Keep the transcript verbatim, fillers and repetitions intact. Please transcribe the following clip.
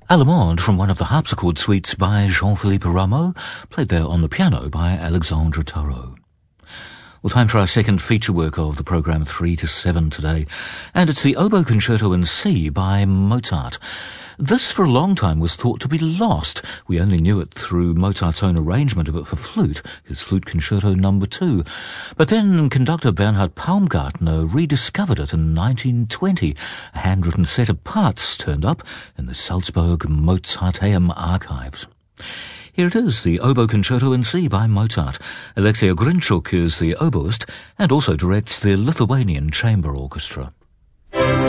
Allemande from one of the harpsichord suites by Jean-Philippe Rameau, played there on the piano by Alexandre Tarot. Well, time for our second feature work of the programme, three to seven today, and it's the Oboe Concerto in C by Mozart. This for a long time was thought to be lost. We only knew it through Mozart's own arrangement of it for flute, his Flute Concerto number two. But then conductor Bernhard Paumgartner rediscovered it in nineteen twenty. A handwritten set of parts turned up in the Salzburg Mozarteum archives. Here it is, the Oboe Concerto in C by Mozart. Alexei Grinchuk is the oboist and also directs the Lithuanian Chamber Orchestra.